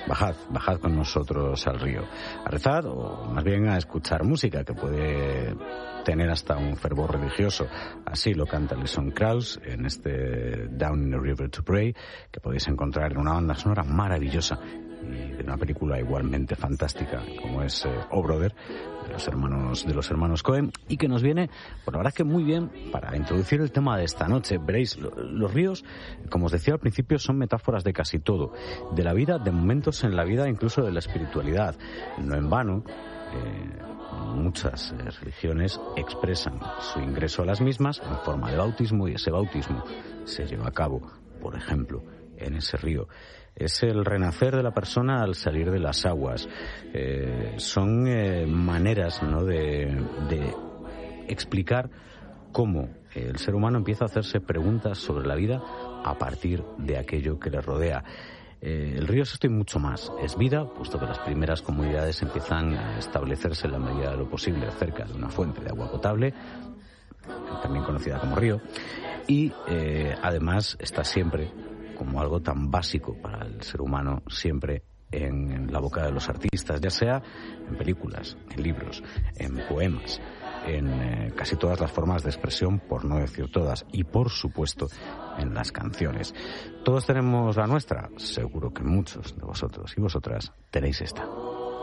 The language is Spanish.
bajad con nosotros al río, a rezar o más bien a escuchar música que puede tener hasta un fervor religioso. Así lo canta Alison Krauss en este Down in the River to Pray, que podéis encontrar en una banda sonora maravillosa y de una película igualmente fantástica como es Oh Brother, de los hermanos Coen, y que nos viene, pues la verdad que muy bien para introducir el tema de esta noche. Veréis, los ríos, como os decía al principio, son metáforas de casi todo, de la vida, de momentos en la vida, incluso de la espiritualidad. No en vano, muchas religiones expresan su ingreso a las mismas en forma de bautismo, y ese bautismo se lleva a cabo, por ejemplo, en ese río. Es el renacer de la persona al salir de las aguas. Son maneras, ¿no?, de explicar cómo el ser humano empieza a hacerse preguntas sobre la vida a partir de aquello que le rodea. El río es esto y mucho más. Es vida, puesto que las primeras comunidades empiezan a establecerse en la medida de lo posible cerca de una fuente de agua potable, también conocida como río, y además está siempre como algo tan básico para el ser humano, siempre en la boca de los artistas, ya sea en películas, en libros, en poemas, en casi todas las formas de expresión, por no decir todas, y por supuesto en las canciones. Todos tenemos la nuestra, seguro que muchos de vosotros y vosotras tenéis esta.